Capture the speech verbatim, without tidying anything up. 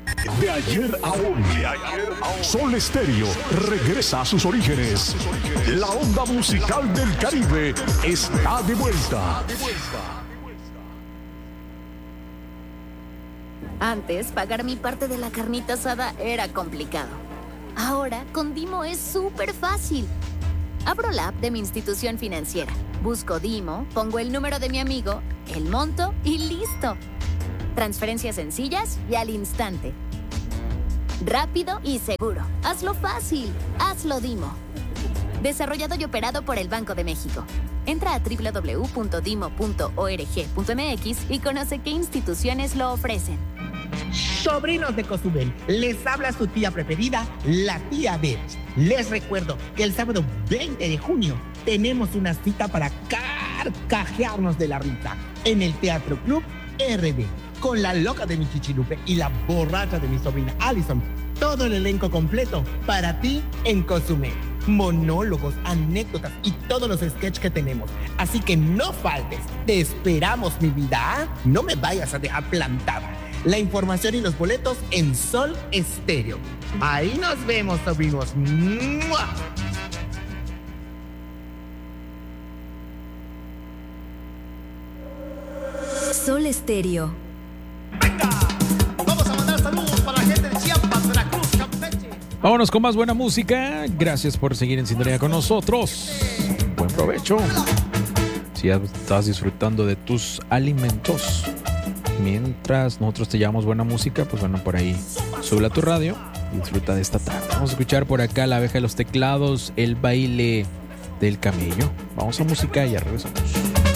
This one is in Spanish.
De ayer a hoy, Sol Estéreo regresa a sus orígenes. La onda musical del Caribe está de vuelta. Antes, pagar mi parte de la carnita asada era complicado. Ahora, con Dimo es súper fácil. Abro la app de mi institución financiera, busco Dimo, pongo el número de mi amigo, el monto y listo. Transferencias sencillas y al instante. Rápido y seguro. Hazlo fácil. Hazlo Dimo. Desarrollado y operado por el Banco de México. Entra a doble u doble u doble u punto dimo punto org punto m x y conoce qué instituciones lo ofrecen. Sobrinos de Cozumel, les habla su tía preferida, la tía Beth. Les recuerdo que el sábado veinte de junio tenemos una cita para carcajearnos de la risa en el Teatro Club R B, con la loca de mi Chichilupe y la borracha de mi sobrina Allison. Todo el elenco completo para ti en Cozumel. Monólogos, anécdotas y todos los sketches que tenemos. Así que no faltes. Te esperamos, mi vida. No me vayas a dejar plantada. La información y los boletos en Sol Estéreo. Ahí nos vemos, sobrinos. ¡Mua! Sol Estéreo. Venga, vamos a mandar saludos para la gente de Chiapas, Veracruz, Campeche. Vámonos con más buena música. Gracias por seguir en sintonía con nosotros. Buen provecho. Si ya estás disfrutando de tus alimentos mientras nosotros te llevamos buena música, pues bueno, por ahí sube a tu radio y disfruta de esta tarde. Vamos a escuchar por acá La Abeja de los Teclados, El Baile del Camello. Vamos a música y ya regresamos.